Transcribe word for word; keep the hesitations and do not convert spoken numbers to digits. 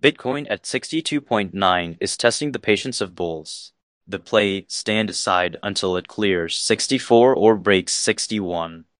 Bitcoin at sixty-two point nine is testing the patience of bulls. The play stand aside until it clears sixty-four or breaks sixty-one.